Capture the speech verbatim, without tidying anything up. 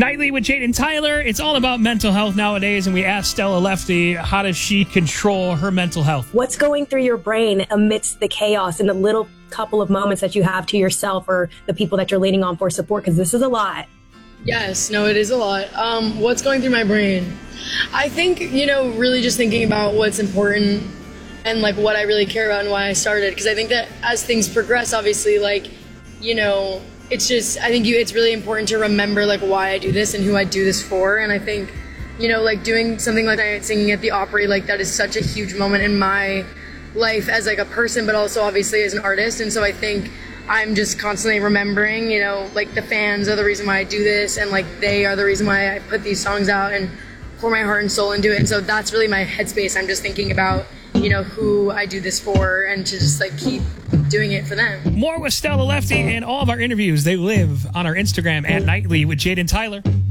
Nightly with Jade and Tyler. It's all about mental health nowadays, and we asked Stella Lefty, how does she control her mental health? What's going through your brain amidst the chaos and the little couple of moments that you have to yourself or the people that you're leaning on for support? Because this is a lot. Yes, no, it is a lot. Um, what's going through my brain? I think, you know, really just thinking about what's important and like what I really care about and why I started. Because I think that as things progress, obviously, like, you know, it's just, I think you, it's really important to remember like why I do this and who I do this for. And I think, you know, like doing something like that, singing at the Opry, like that is such a huge moment in my life as like a person, but also obviously as an artist. And so I think I'm just constantly remembering, you know, like the fans are the reason why I do this, and like they are the reason why I put these songs out and pour my heart and soul into it. And so that's really my headspace. I'm just thinking about, you know, who I do this for and to just like keep doing it for them. More with Stella Lefty and all of our interviews. They live on our Instagram at Nightly with Jade and Tyler.